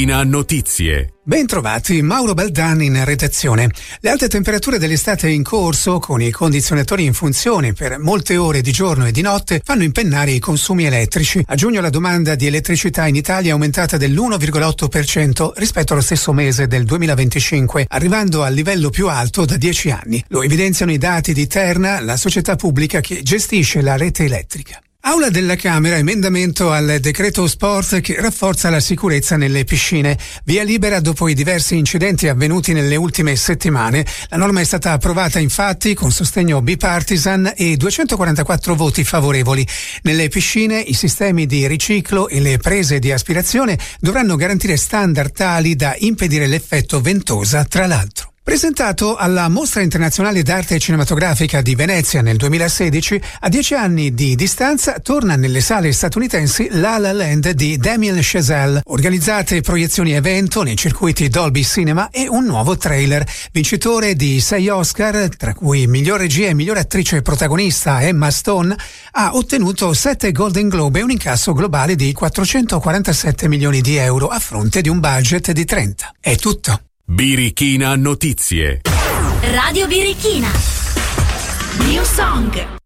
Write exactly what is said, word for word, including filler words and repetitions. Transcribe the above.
Notizie. Bentrovati, Mauro Baldan in redazione. Le alte temperature dell'estate in corso, con i condizionatori in funzione per molte ore di giorno e di notte, fanno impennare i consumi elettrici. A giugno la domanda di elettricità in Italia è aumentata dell'uno virgola otto per cento rispetto allo stesso mese del duemilaventicinque, arrivando al livello più alto da dieci anni. Lo evidenziano i dati di Terna, la società pubblica che gestisce la rete elettrica. Aula della Camera, emendamento al decreto sport che rafforza la sicurezza nelle piscine. Via libera dopo i diversi incidenti avvenuti nelle ultime settimane. La norma è stata approvata infatti con sostegno bipartisan e duecentoquarantaquattro voti favorevoli. Nelle piscine i sistemi di riciclo e le prese di aspirazione dovranno garantire standard tali da impedire l'effetto ventosa, tra l'altro. Presentato alla Mostra Internazionale d'Arte Cinematografica di Venezia nel duemilasedici, a dieci anni di distanza torna nelle sale statunitensi La La Land di Damien Chazelle. Organizzate proiezioni evento nei circuiti Dolby Cinema e un nuovo trailer. Vincitore di sei Oscar, tra cui miglior regia e miglior attrice protagonista Emma Stone, ha ottenuto sette Golden Globe e un incasso globale di quattrocentoquarantasette milioni di euro a fronte di un budget di trenta. È tutto. Birichina Notizie. Radio Birichina. New Song.